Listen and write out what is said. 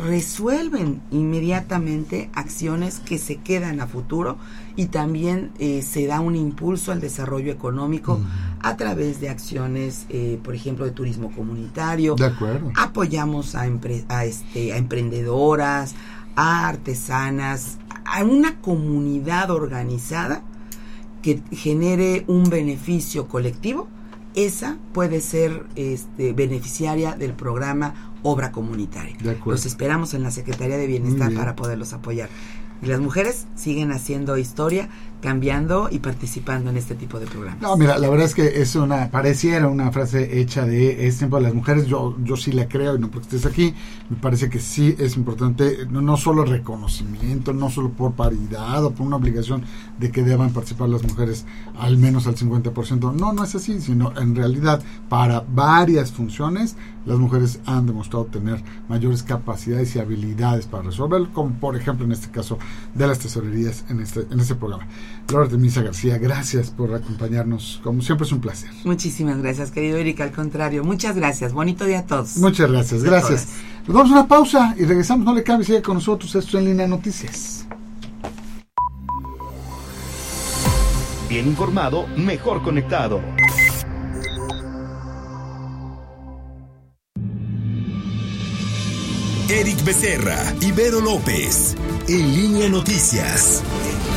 resuelven inmediatamente acciones que se quedan a futuro y también se da un impulso al desarrollo económico a través de acciones, por ejemplo, de turismo comunitario. De acuerdo. Apoyamos a emprendedoras, a artesanas, a una comunidad organizada que genere un beneficio colectivo. Esa puede ser beneficiaria del programa Obra Comunitaria. Los esperamos en la Secretaría de Bienestar para poderlos apoyar. Y las mujeres siguen haciendo historia, cambiando y participando en este tipo de programas. No, mira, la verdad es que pareciera una frase hecha de es tiempo de las mujeres. Yo sí la creo, y no porque estés aquí, me parece que sí es importante, no solo reconocimiento, no solo por paridad o por una obligación de que deban participar las mujeres al menos al 50%. No es así, sino en realidad para varias funciones las mujeres han demostrado tener mayores capacidades y habilidades para resolver, como por ejemplo en este caso de las tesorerías en este programa. Laura Artemisa García, gracias por acompañarnos. Como siempre es un placer. Muchísimas gracias, querido Eric. Al contrario, muchas gracias. Bonito día a todos. Muchas gracias, gracias. Nos vamos a una pausa y regresamos. No le cambie, sigue con nosotros. Esto es En Línea Noticias. Bien informado, mejor conectado. Eric Becerra, Ibero López, En Línea Noticias.